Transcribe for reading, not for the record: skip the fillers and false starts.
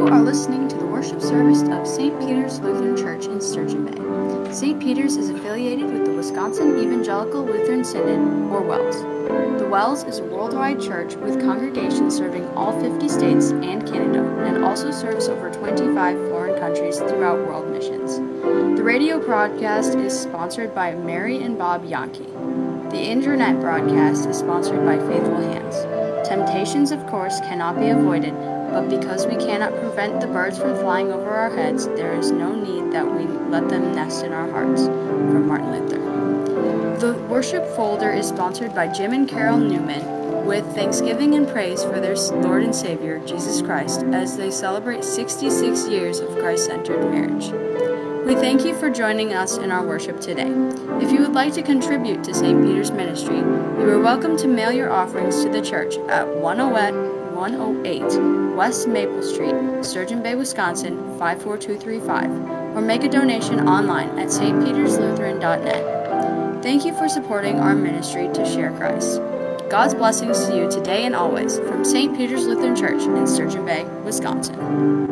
You are listening to the worship service of St. Peter's Lutheran Church in Sturgeon Bay. St. Peter's is affiliated with the Wisconsin Evangelical Lutheran Synod, or WELS. The WELS is a worldwide church with congregations serving all 50 states and Canada, and also serves over 25 foreign countries throughout world missions. The radio broadcast is sponsored by Mary and Bob Yankee. The internet broadcast is sponsored by Faithful Hands. Temptations, of course, cannot be avoided, but because we cannot prevent the birds from flying over our heads, there is no need that we let them nest in our hearts. From Martin Luther. The worship folder is sponsored by Jim and Carol Newman, with thanksgiving and praise for their Lord and Savior, Jesus Christ, as they celebrate 66 years of Christ-centered marriage. We thank you for joining us in our worship today. If you would like to contribute to St. Peter's ministry, you are welcome to mail your offerings to the church at 108 West Maple Street, Sturgeon Bay, Wisconsin, 54235, or make a donation online at stpeterslutheran.net. Thank you for supporting our ministry to share Christ. God's blessings to you today and always from St. Peter's Lutheran Church in Sturgeon Bay, Wisconsin.